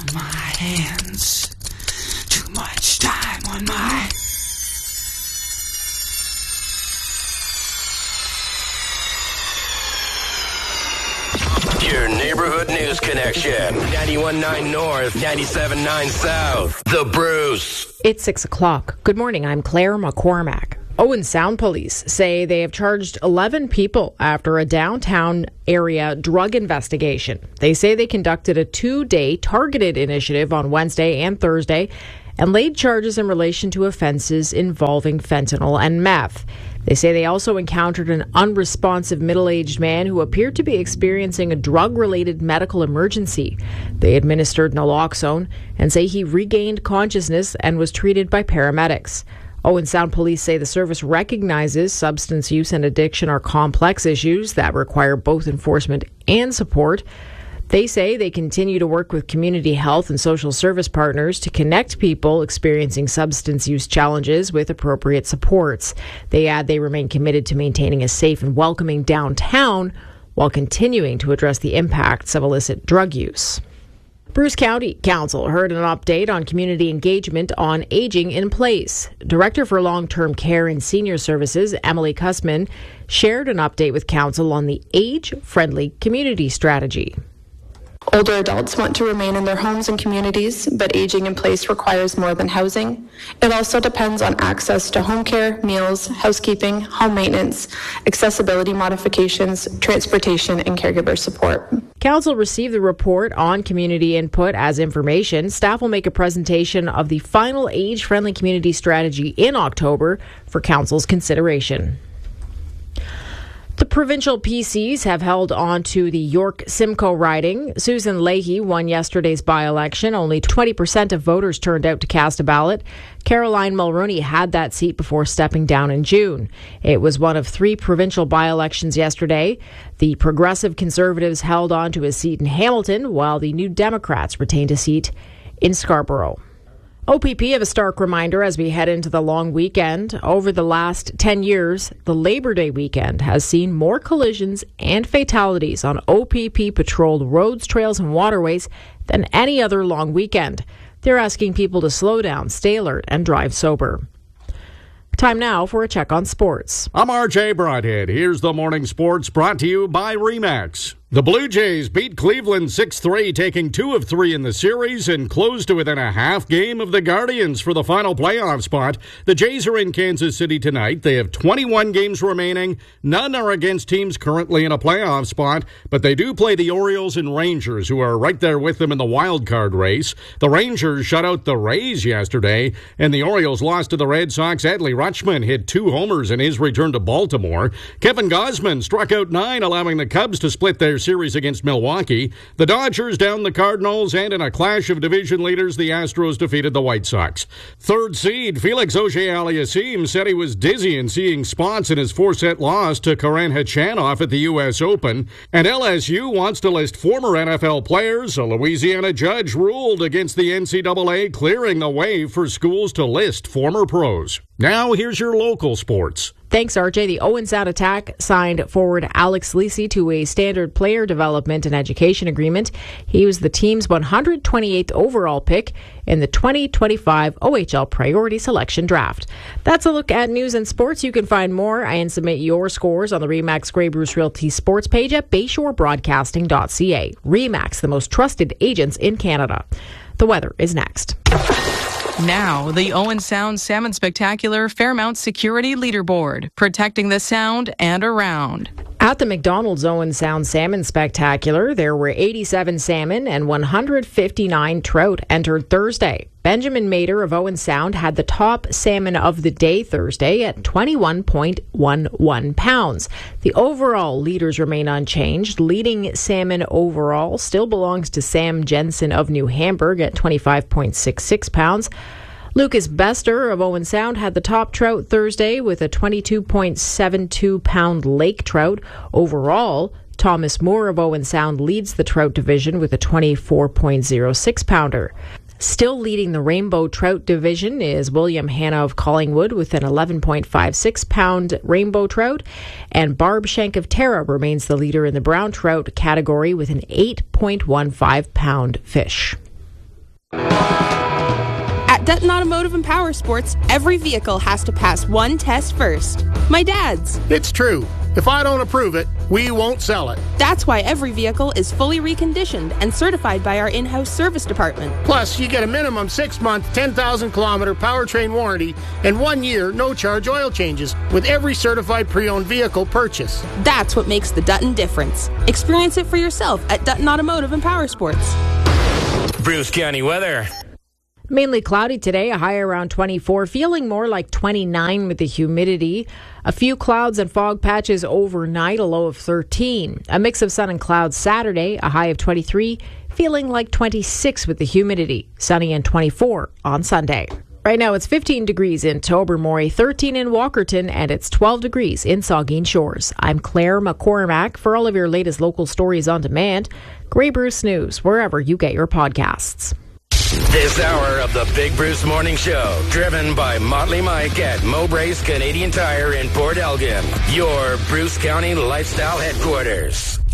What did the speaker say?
on my hands. Too much time on my... Your neighborhood news connection. 91.9 North, 97.9 South. The Bruce. It's 6 o'clock. Good morning. I'm Claire McCormack. Owen Sound Police say they have charged 11 people after a downtown area drug investigation. They say they conducted a 2-day targeted initiative on Wednesday and Thursday and laid charges in relation to offenses involving fentanyl and meth. They say they also encountered an unresponsive middle-aged man who appeared to be experiencing a drug-related medical emergency. They administered naloxone and say he regained consciousness and was treated by paramedics. Owen Sound Police say the service recognizes substance use and addiction are complex issues that require both enforcement and support. They say they continue to work with community health and social service partners to connect people experiencing substance use challenges with appropriate supports. They add they remain committed to maintaining a safe and welcoming downtown while continuing to address the impacts of illicit drug use. Bruce County Council heard an update on community engagement on aging in place. Director for Long-Term Care and Senior Services, Emily Cussman, shared an update with Council on the age-friendly community strategy. Older adults want to remain in their homes and communities, but aging in place requires more than housing. It also depends on access to home care, meals, housekeeping, home maintenance, accessibility modifications, transportation, and caregiver support. Council received the report on community input as information. Staff will make a presentation of the final age-friendly community strategy in October for Council's consideration. The provincial PCs have held on to the York Simcoe riding. Susan Leahy won yesterday's by-election. Only 20% of voters turned out to cast a ballot. Caroline Mulroney had that seat before stepping down in June. It was one of 3 provincial by-elections yesterday. The Progressive Conservatives held on to a seat in Hamilton, while the New Democrats retained a seat in Scarborough. OPP have a stark reminder as we head into the long weekend. Over the last 10 years, the Labor Day weekend has seen more collisions and fatalities on OPP-patrolled roads, trails, and waterways than any other long weekend. They're asking people to slow down, stay alert, and drive sober. Time now for a check on sports. I'm RJ Broadhead. Here's the morning sports brought to you by RE/MAX. The Blue Jays beat Cleveland 6-3, taking 2 of 3 in the series and closed to within a half game of the Guardians for the final playoff spot. The Jays are in Kansas City tonight. They have 21 games remaining. None are against teams currently in a playoff spot, but they do play the Orioles and Rangers, who are right there with them in the wild card race. The Rangers shut out the Rays yesterday, and the Orioles lost to the Red Sox. Adley Rutschman hit 2 homers in his return to Baltimore. Kevin Gausman struck out 9, allowing the Cubs to split their series against Milwaukee. The Dodgers downed the Cardinals, and in a clash of division leaders, the Astros defeated the White Sox. Third seed Felix Auger-Aliassime said he was dizzy in seeing spots in his 4-set loss to Karen Khachanov at the U.S. Open. And LSU wants to list former NFL players. A Louisiana judge ruled against the NCAA, clearing the way for schools to list former pros. Now, here's your local sports. Thanks, RJ. The Owen Sound Attack signed forward Alex Lisi to a standard player development and education agreement. He was the team's 128th overall pick in the 2025 OHL Priority Selection Draft. That's a look at news and sports. You can find more and submit your scores on the RE/MAX Grey Bruce Realty sports page at bayshorebroadcasting.ca. RE/MAX, the most trusted agents in Canada. The weather is next. Now, the Owen Sound Salmon Spectacular Fairmount Security Leaderboard, protecting the Sound and around. At the McDonald's Owen Sound Salmon Spectacular, there were 87 salmon and 159 trout entered Thursday. Benjamin Mader of Owen Sound had the top salmon of the day Thursday at 21.11 pounds. The overall leaders remain unchanged. Leading salmon overall still belongs to Sam Jensen of New Hamburg at 25.66 pounds. Lucas Bester of Owen Sound had the top trout Thursday with a 22.72 pound lake trout. Overall, Thomas Moore of Owen Sound leads the trout division with a 24.06 pounder. Still leading the rainbow trout division is William Hanna of Collingwood with an 11.56 pound rainbow trout, and Barb Shank of Tara remains the leader in the brown trout category with an 8.15 pound fish. At Dutton Automotive and Power Sports, every vehicle has to pass one test first. My dad's. It's true. If I don't approve it, we won't sell it. That's why every vehicle is fully reconditioned and certified by our in-house service department. Plus, you get a minimum 6-month, 10,000-kilometer powertrain warranty and 1 year no-charge oil changes with every certified pre-owned vehicle purchase. That's what makes the Dutton difference. Experience it for yourself at Dutton Automotive and Power Sports. Bruce County weather. Mainly cloudy today, a high around 24, feeling more like 29 with the humidity. A few clouds and fog patches overnight, a low of 13. A mix of sun and clouds Saturday, a high of 23, feeling like 26 with the humidity. Sunny and 24 on Sunday. Right now it's 15 degrees in Tobermory, 13 in Walkerton, and it's 12 degrees in Saugeen Shores. I'm Claire McCormack. For all of your latest local stories on demand, Grey Bruce News, wherever you get your podcasts. This hour of the Big Bruce Morning Show, driven by Motley Mike at Mowbray's Canadian Tire in Port Elgin, your Bruce County lifestyle headquarters.